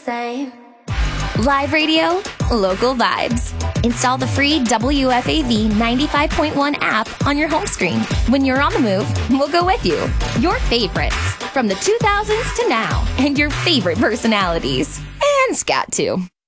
same. Live radio, local vibes. Install the free WFAV 95.1 app on your home screen. When you're on the move, we'll go with you. Your favorites from the 2000s to now, and your favorite personalities. And scat too.